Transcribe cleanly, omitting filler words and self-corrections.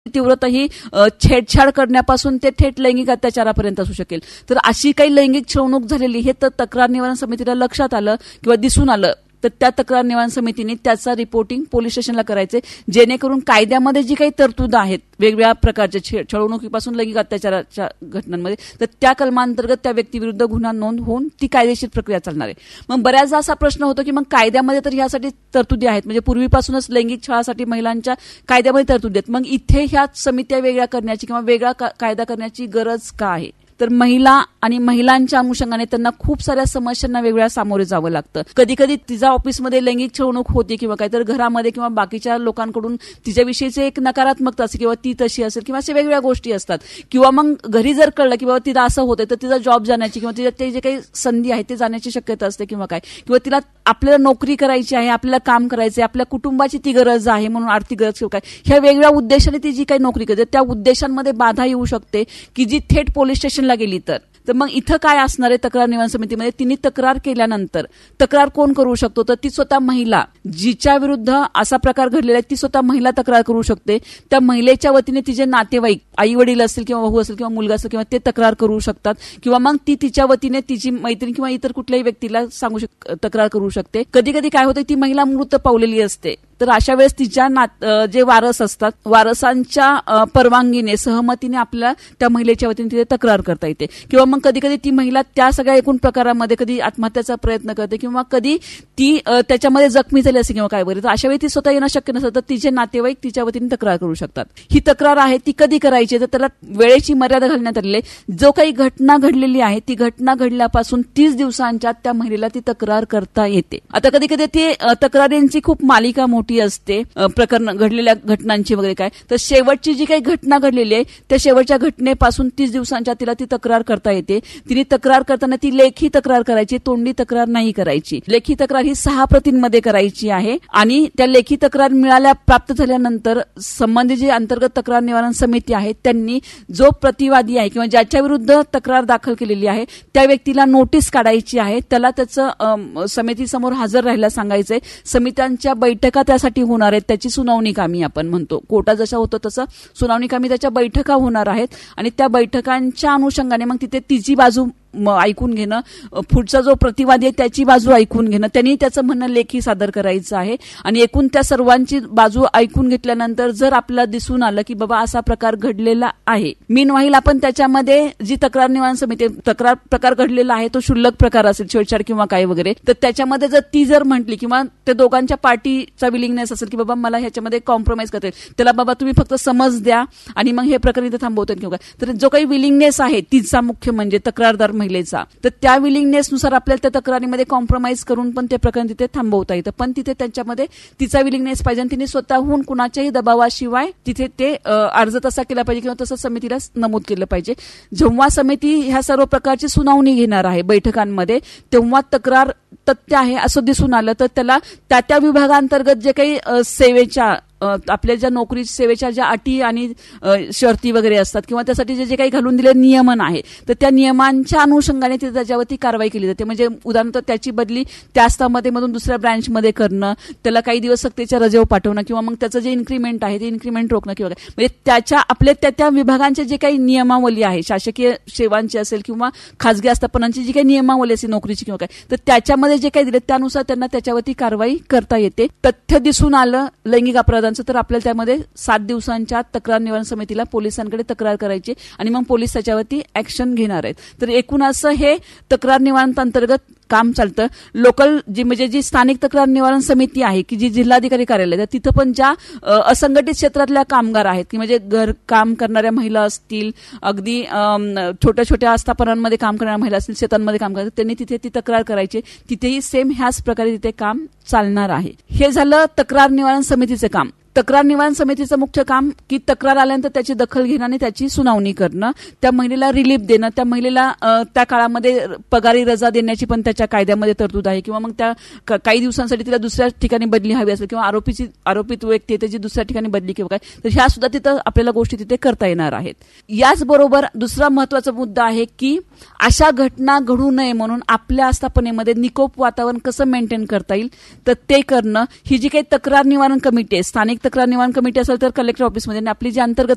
तीव्रता ही छेडछाड करण्यापासून ते थेट लैंगिक अत्याचारापर्यंत असू शकेल. तर अशी काही लैंगिक छळवणूक झालेली हे तर तक्रार निवारण समितीला लक्षात आलं किंवा दिसून आलं तर त्या तक्रार निवारण समितीने त्याचा रिपोर्टिंग पोलीस स्टेशनला करायचे, जेणेकरून कायद्यामध्ये जी काही तरतूद आहेत वेगवेगळ्या प्रकारच्या छळवणुकीपासून लैंगिक अत्याचाराच्या घटनांमध्ये, तर त्या कलमांतर्गत त्या व्यक्तीविरुद्ध गुन्हा नोंद होऊन ती कायदेशीर प्रक्रिया चालणार आहे. मग बऱ्याचदा असा प्रश्न होतो की मग कायद्यामध्ये तर ह्यासाठी तरतुदी आहेत, म्हणजे पूर्वीपासूनच लैंगिक छळासाठी महिलांच्या कायद्यामध्ये तरतुदी आहेत, मग इथे ह्या समित्या वेगळ्या करण्याची किंवा वेगळा कायदा करण्याची गरज का आहे? तर महिला आणि महिलांच्या अनुषंगाने त्यांना खूप साऱ्या समस्यांना वेगळ्या सामोरे जावं लागतं. कधी कधी तिच्या ऑफिसमध्ये लैंगिक छळवणूक होते किंवा काहीतरी घरामध्ये किंवा बाकीच्या लोकांकडून तिच्याविषयीचे एक नकारात्मकता असते किंवा ती तशी असेल किंवा अशा वेगवेगळ्या गोष्टी असतात. किंवा मग घरी जर कळलं की बाबा तिला असं होतंय तर तिचा जॉब जाण्याची किंवा तिच्या ते जे काही संधी आहे ते जाण्याची शक्यता असते किंवा काय, किंवा तिला आपल्याला नोकरी करायची आहे, आपल्याला काम करायचं आहे, आपल्या कुटुंबाची ती गरज आहे म्हणून आर्थिक गरज किंवा काय, ह्या वेगळ्या उद्देशाने ती जी काही नोकरी करते त्या उद्देशांमध्ये बाधा येऊ शकते की जी थेट पोलीस स्टेशनला गेली तर मग इथं काय असणार आहे तक्रार निवारण समितीमध्ये? तिने तक्रार केल्यानंतर तक्रार कोण करू शकतो? तर ती स्वतः महिला, जिच्या विरुद्ध असा प्रकार घडलेला आहे ती स्वतः महिला तक्रार करू शकते. त्या महिलेच्या वतीने तिचे नातेवाईक, आई वडील असतील किंवा भाऊ असेल किंवा मुलगा असेल किंवा ते तक्रार करू शकतात, किंवा मग ती तिच्या वतीने तिची मैत्रीण किंवा इतर कुठल्याही व्यक्तीला तक्रार करू शकते. कधी कधी काय होतं, ती महिला मृत पावलेली असते, तर अशा वेळेस तिच्या जे वारस असतात, वारसांच्या परवानगीने, सहमतीने आपल्याला त्या महिलेच्या वतीने तिथे तक्रार करता येते. किंवा मग कधी कधी ती महिला त्या सगळ्या एकूण प्रकारामध्ये कधी आत्महत्याचा प्रयत्न करते किंवा कधी ती त्याच्यामध्ये जखमी झाली असते किंवा काय वगैरे, तर अशा वेळी ती स्वतः येणं शक्य नसतं तर तिचे नातेवाईक तिच्या वतीने तक्रार करू शकतात. ही तक्रार आहे ती कधी करायची तर त्याला वेळेची मर्यादा घालण्यात आलेली आहे. जो काही घटना घडलेली आहे ती घटना घडल्यापासून 30 दिवसांच्या त्या महिलेला ती तक्रार करता येते. आता कधी कधी ती तक्रारींची खूप मालिका मोठी असते, प्रकरण घडलेल्या घटनांची वगैरे काय, तर शेवटची जी काही घटना घडलेली आहे त्या शेवटच्या घटनेपासून 30 दिवसांच्या तिला ती तक्रार करता येते. तिने तक्रार करताना ती लेखी तक्रार करायची, तोंडी तक्रार नाही करायची. लेखी तक्रार ही 6 प्रतींमध्ये करायची आहे आणि त्या लेखी तक्रार प्राप्त झाल्यानंतर संबंधित जी अंतर्गत तक्रार निवारण समिती आहे त्यांनी जो प्रतिवादी आहे किंवा ज्याच्या विरुद्ध तक्रार दाखल केलेली आहे त्या व्यक्तीला नोटीस काढायची आहे, त्याला त्याचं समितीसमोर हजर राहायला सांगायचंय. समित्यांच्या बैठका त्यासाठी होणार आहेत, त्याची सुनावणी कामी आपण म्हणतो, कोर्टात जसं होतं तसं सुनावणी कामी त्याच्या बैठका होणार आहेत आणि त्या बैठकांच्या अनुषंगाने मग तिथे तिची बाजू ऐकून घेणं, पुढचा जो प्रतिवादी आहे त्याची बाजू ऐकून घेणं, त्यांनी त्याचं म्हणणं लेखी सादर करायचं आहे आणि एकूण त्या सर्वांची बाजू ऐकून घेतल्यानंतर जर आपल्याला दिसून आलं की बाबा असा प्रकार घडलेला आहे, मीनवाईल आपण त्याच्यामध्ये जी तक्रार निवारण समिती तक्रार प्रकार घडलेला आहे तो क्षुल्लक प्रकार असेल, छेडछाड किंवा काय वगैरे, तर त्याच्यामध्ये जर ती जर म्हटली किंवा त्या दोघांच्या पार्टीचा विलिंगनेस असेल की बाबा मला ह्याच्यामध्ये कॉम्प्रोमाइज करता येईल, त्याला बाबा तुम्ही फक्त समज द्या आणि मग हे प्रकरण इथं थांबवतात किंवा काय, तर जो काही विलिंगनेस आहे तिचा मुख्य म्हणजे तक्रारदार महिलेचा, तर त्या विलिंगनेसनुसार आपल्याला त्या तक्रारीमध्ये कॉम्प्रोमाइज करून पण ते प्रकरण तिथे थांबवता येतं. पण तिथे त्यांच्यामध्ये तिचा विलिंगनेस पाहिजे आणि तिने स्वतःहून कुणाच्याही दबावाशिवाय तिथे ते अर्ज तसा केला पाहिजे किंवा तसं समितीला नमूद केलं पाहिजे. जेव्हा समिती ह्या सर्व प्रकारची सुनावणी घेणार आहे बैठकांमध्ये, तेव्हा तक्रार तथ्य आहे असं दिसून आलं तर त्याला त्या विभागांतर्गत जे काही सेवेच्या आपल्या ज्या नोकरी सेवेच्या ज्या अटी आणि शर्ती वगैरे असतात किंवा त्यासाठी जे काही घालून दिले नियमन आहे तर त्या नियमांच्या अनुषंगाने तिथे त्याच्यावरती कारवाई केली जाते. म्हणजे उदाहरणार्थ त्याची बदली त्या मधून दुसऱ्या ब्रँचमध्ये करणं, त्याला काही दिवस सक्तीच्या रजेवर पाठवणं किंवा मग त्याचं जे इन्क्रीमेंट आहे ते इन्क्रीमेंट रोखणं किंवा काय, म्हणजे त्याच्या आपल्या त्या विभागांचे जे काही नियमावली आहे, शासकीय सेवांची असेल किंवा खासगी आस्थापनांची जी काही नियमावली असेल नोकरीची किंवा काय, तर त्याच्यामध्ये जे काही दिले त्यानुसार त्यांना त्याच्यावरती कारवाई करता येते. तथ्य दिसून आलं लैंगिक अपराध तर आपल्याला त्यामध्ये 7 दिवसांच्या तक्रार निवारण समितीला पोलिसांकडे तक्रार करायची आणि मग पोलीस त्याच्यावरती ऍक्शन घेणार आहेत. तर एकूण असं हे तक्रार निवारण अंतर्गत काम चालतं. लोकल जी स्थानिक तक्रार निवारण समिती आहे की जी जिल्हाधिकारी कार्यालय आहे तिथं पण ज्या असंघटित क्षेत्रातल्या कामगार आहेत की म्हणजे घर काम करणाऱ्या महिला असतील, अगदी छोट्या छोट्या आस्थापनांमध्ये काम करणाऱ्या महिला असतील, शेतांमध्ये काम करतात, त्यांनी तिथे ती तक्रार करायची. तिथेही सेम ह्याच प्रकारे तिथे काम चालणार आहे. हे झालं तक्रार निवारण समितीचं काम. तक्रार निवारण समितीचं मुख्य काम की तक्रार आल्यानंतर त्याची दखल घेणं आणि त्याची सुनावणी करणं, त्या महिलेला रिलीफ देणं, त्या महिलेला त्या काळामध्ये पगारी रजा देण्याची पण त्याच्या कायद्यामध्ये तरतूद आहे किंवा मग त्या काही दिवसांसाठी तिला दुसऱ्या ठिकाणी बदली हवी असेल किंवा आरोपित व्यक्ती त्याची दुसऱ्या ठिकाणी बदली किंवा काय, तर ह्या सुद्धा तिथं आपल्याला गोष्टी तिथे करता येणार आहेत. याचबरोबर दुसरा महत्वाचा मुद्दा आहे की अशा घटना घडू नये म्हणून आपल्या आस्थापनेमध्ये निकोप वातावरण कसं मेंटेन करता येईल तर ते करणं. ही जी काही तक्रार निवारण कमिटी आहे, स्थानिक तक्रार निवारण कमिटी असेल तर कलेक्टर ऑफिसमध्ये, आणि आपली जी अंतर्गत